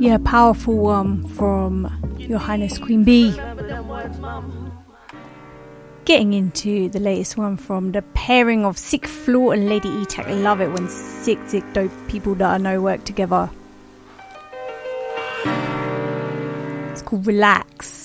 Yeah, powerful one from Your Highness Queen Bee. Getting into the latest one from the pairing of Sick Floor and Lady E-Tech. I love it when sick dope people that I know work together. It's called Relax.